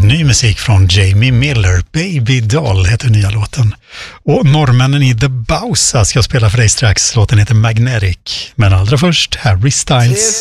ny musik från Jamie Miller. Baby Doll heter nya låten. Och norrmännen i The Bausa ska spela för dig strax. Låten heter Magnetic. Men allra först, Harry Styles.